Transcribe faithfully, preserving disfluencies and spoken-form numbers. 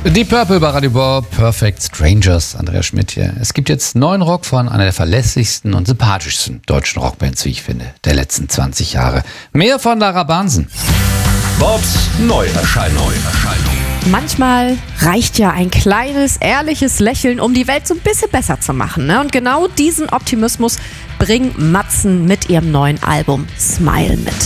Deep Purple bei Radio Bob, Perfect Strangers, Andreas Schmidt hier. Es gibt jetzt neuen Rock von einer der verlässlichsten und sympathischsten deutschen Rockbands, wie ich finde, der letzten zwanzig Jahre. Mehr von Lara Bansen. Bobs Neuerscheinung. Manchmal reicht ja ein kleines, ehrliches Lächeln, um die Welt so ein bisschen besser zu machen. Ne? Und genau diesen Optimismus bringen Matzen mit ihrem neuen Album Smile mit.